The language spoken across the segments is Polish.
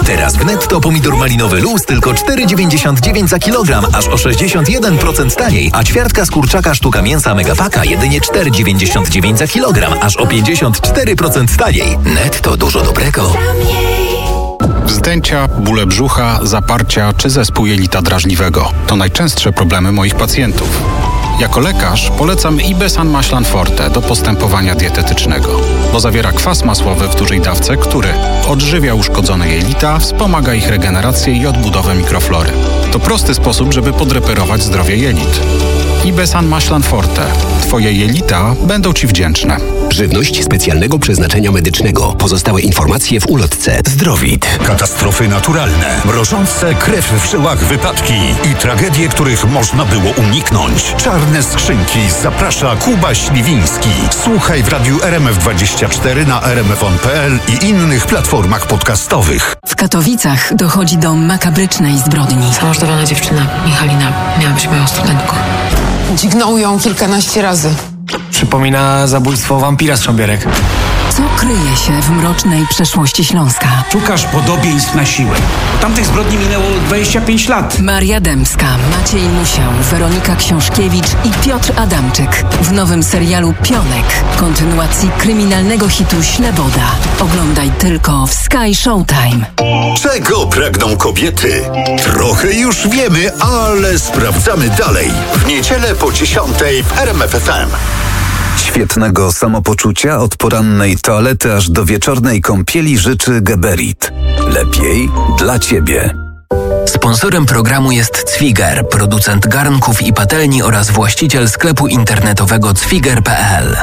Teraz w Netto pomidor malinowy luz tylko 4,99 za kilogram, aż o 61% taniej, a ćwiartka z kurczaka sztuka mięsa Megapaka jedynie 4,99 za kilogram, aż o 54% taniej. Netto, dużo dobrego. Wzdęcia, bóle brzucha, zaparcia czy zespół jelita drażliwego to najczęstsze problemy moich pacjentów. Jako lekarz polecam Ibesan Maślan Forte do postępowania dietetycznego, bo zawiera kwas masłowy w dużej dawce, który odżywia uszkodzone jelita, wspomaga ich regenerację i odbudowę mikroflory. To prosty sposób, żeby podreperować zdrowie jelit. Ibesan Maślan Forte. Twoje jelita będą Ci wdzięczne. Żywność specjalnego przeznaczenia medycznego. Pozostałe informacje w ulotce. Zdrowit. Katastrofy naturalne, mrożące krew w żyłach wypadki i tragedie, których można było uniknąć. Czarne skrzynki zaprasza Kuba Śliwiński. Słuchaj w radiu RMF24 na rmfon.pl i innych platformach podcastowych. W Katowicach dochodzi do makabrycznej zbrodni. Zamordowana dziewczyna, Michalina, miała być moją studentką. Dźgnął ją kilkanaście razy. Przypomina zabójstwo wampira z Szambierek. Co kryje się w mrocznej przeszłości Śląska? Szukasz podobieństw na siłę. Od tamtych zbrodni minęło 25 lat. Maria Dębska, Maciej Musiał, Weronika Książkiewicz i Piotr Adamczyk w nowym serialu Pionek, kontynuacji kryminalnego hitu Śleboda. Oglądaj tylko w Sky Showtime. Czego pragną kobiety? Trochę już wiemy, ale sprawdzamy dalej. W niedzielę po 10:00 w RMF FM. Świetnego samopoczucia od porannej toalety aż do wieczornej kąpieli życzy Geberit. Lepiej dla Ciebie. Sponsorem programu jest Cwiger, producent garnków i patelni oraz właściciel sklepu internetowego cwiger.pl.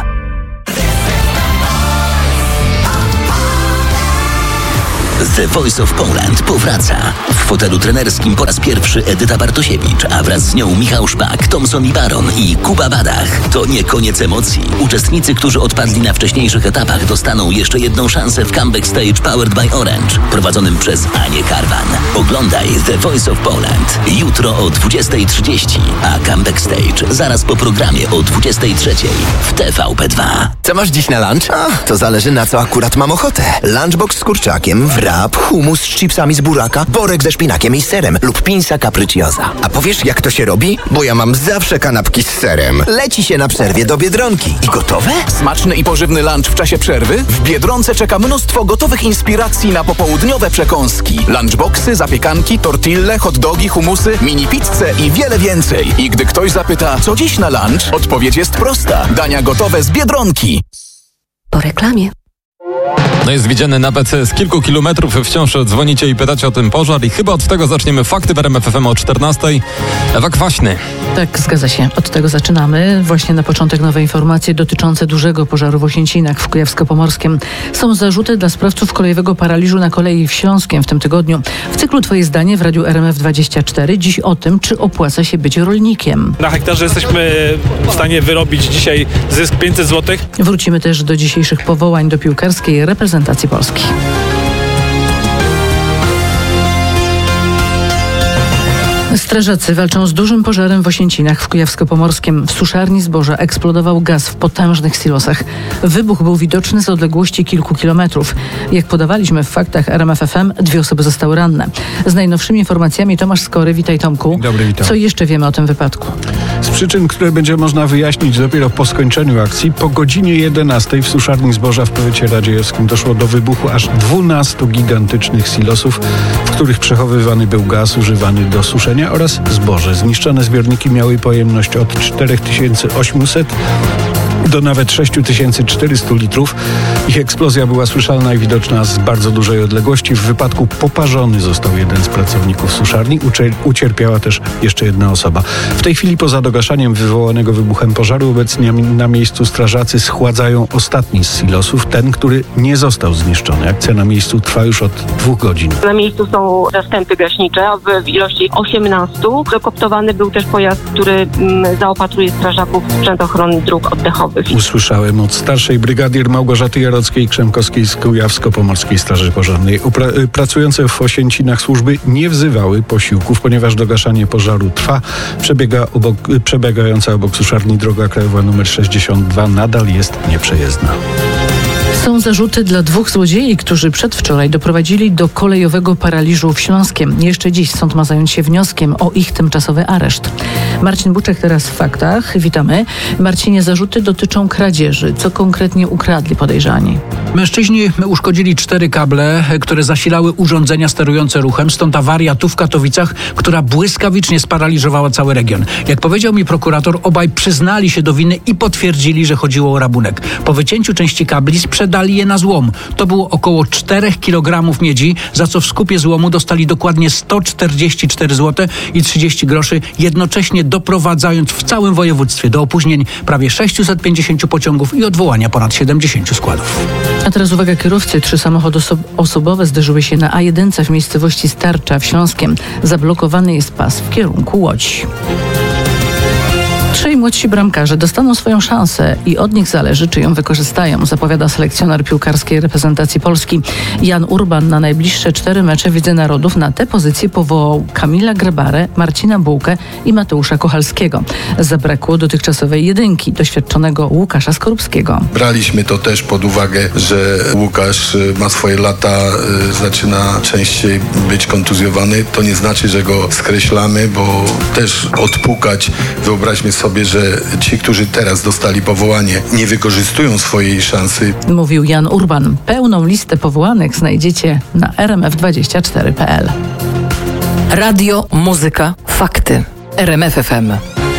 The Voice of Poland powraca. W fotelu trenerskim po raz pierwszy Edyta Bartosiewicz, a wraz z nią Michał Szpak, Thomson i Baron i Kuba Badach. To nie koniec emocji. Uczestnicy, którzy odpadli na wcześniejszych etapach, dostaną jeszcze jedną szansę w Comeback Stage Powered by Orange, prowadzonym przez Anię Karwan. Oglądaj The Voice of Poland jutro o 20:30, a Comeback Stage zaraz po programie o 23:00 w TVP2. Co masz dziś na lunch? To zależy, na co akurat mam ochotę. Lunchbox z kurczakiem, wrap, hummus z chipsami z buraka, borek ze szpinakiem i serem lub pinsa capricciosa. A powiesz, jak to się robi? Bo ja mam zawsze kanapki z serem. Leci się na przerwie do Biedronki. I gotowe? Smaczny i pożywny lunch w czasie przerwy? W Biedronce czeka mnóstwo gotowych inspiracji na popołudniowe przekąski. Lunchboxy, zapiekanki, tortille, hot dogi, humusy, mini pizzę i wiele więcej. I gdy ktoś zapyta, co dziś na lunch? Odpowiedź jest prosta. Dania gotowe z Biedronki. Po reklamie. No jest widziany nawet z kilku kilometrów. Wciąż dzwonicie i pytacie o ten pożar i chyba od tego zaczniemy. Fakty w RMF FM o 14:00. Ewa Kwaśny. Tak, zgadza się. Od tego zaczynamy. Właśnie na początek nowe informacje dotyczące dużego pożaru w Osięcinach w Kujawsko-Pomorskiem. Są zarzuty dla sprawców kolejowego paraliżu na kolei w Śląskiem w tym tygodniu. W cyklu Twoje zdanie w radiu RMF24 dziś o tym, czy opłaca się być rolnikiem. Na hektarze jesteśmy w stanie wyrobić dzisiaj zysk 500 zł. Wrócimy też do dzisiejszych powołań do piłkarskiej reprezentacji Polski. Strażacy walczą z dużym pożarem w Osięcinach w Kujawsko-Pomorskiem. W suszarni zboża eksplodował gaz w potężnych silosach. Wybuch był widoczny z odległości kilku kilometrów. Jak podawaliśmy w faktach RMF FM, 2 osoby zostały ranne. Z najnowszymi informacjami Tomasz Skory. Witaj, Tomku. Dobry, witam. Co jeszcze wiemy o tym wypadku? Z przyczyn, które będzie można wyjaśnić dopiero po skończeniu akcji, po godzinie 11:00 w suszarni zboża w powiecie radziejowskim doszło do wybuchu aż 12 gigantycznych silosów, w których przechowywany był gaz używany do suszenia oraz zboże. Zniszczone zbiorniki miały pojemność od 4800 do nawet 6400 litrów. Ich eksplozja była słyszalna i widoczna z bardzo dużej odległości. W wypadku poparzony został jeden z pracowników suszarni. Ucierpiała też jeszcze jedna osoba. W tej chwili poza dogaszaniem wywołanego wybuchem pożaru obecnie na miejscu strażacy schładzają ostatni z silosów, ten, który nie został zniszczony. Akcja na miejscu trwa już od 2 godzin. Na miejscu są zastępy gaśnicze w ilości 18. Dokoptowany był też pojazd, który zaopatruje strażaków w sprzęt ochrony dróg oddechowych. Usłyszałem od starszej brygadier Małgorzaty Jarockiej-Krzemkowskiej z Kujawsko-Pomorskiej Straży Pożarnej. Pracujące w Osięcinach służby nie wzywały posiłków, ponieważ dogaszanie pożaru trwa. Przebiegająca obok suszarni droga krajowa nr 62 nadal jest nieprzejezdna. Są zarzuty dla 2 złodziei, którzy przedwczoraj doprowadzili do kolejowego paraliżu w Śląskiem. Jeszcze dziś sąd ma zająć się wnioskiem o ich tymczasowy areszt. Marcin Buczek teraz w faktach. Witamy. Marcinie, zarzuty dotyczą kradzieży. Co konkretnie ukradli podejrzani? Mężczyźni uszkodzili 4 kable, które zasilały urządzenia sterujące ruchem. Stąd awaria tu w Katowicach, która błyskawicznie sparaliżowała cały region. Jak powiedział mi prokurator, obaj przyznali się do winy i potwierdzili, że chodziło o rabunek. Po wycięciu części kabli sprzedali je na złom. To było około 4 kg miedzi, za co w skupie złomu dostali dokładnie 144 zł i 30 groszy, jednocześnie doprowadzając w całym województwie do opóźnień prawie 650 pociągów i odwołania ponad 70 składów. A teraz uwaga, kierowcy. 3 samochody osobowe zderzyły się na A1 w miejscowości Starcza w Śląskiem. Zablokowany jest pas w kierunku Łodzi. 3 młodsi bramkarze dostaną swoją szansę i od nich zależy, czy ją wykorzystają, zapowiada selekcjoner piłkarskiej reprezentacji Polski. Jan Urban na najbliższe 4 mecze w Lidze Narodów na tę pozycję powołał Kamila Grabarę, Marcina Bułkę i Mateusza Kochalskiego. Zabrakło dotychczasowej jedynki, doświadczonego Łukasza Skorupskiego. Braliśmy to też pod uwagę, że Łukasz ma swoje lata, zaczyna częściej być kontuzjowany. To nie znaczy, że go skreślamy, bo też odpukać, wyobraźmy sobie, że ci, którzy teraz dostali powołanie, nie wykorzystują swojej szansy. Mówił Jan Urban. Pełną listę powołanych znajdziecie na rmf24.pl. Radio, muzyka, fakty. RMF FM.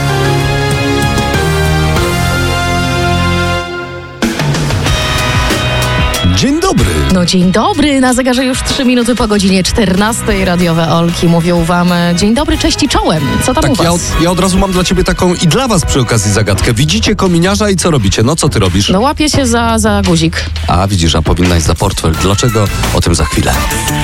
Dzień dobry. No dzień dobry, na zegarze już 3 minuty po godzinie 14. Radiowe Olki mówią wam dzień dobry, cześć i czołem. Co tam u was? Ja od razu mam dla ciebie taką i dla was przy okazji zagadkę. Widzicie kominiarza i co robicie? No co ty robisz? No łapię się za guzik. A widzisz, a powinnaś za portfel. Dlaczego? O tym za chwilę.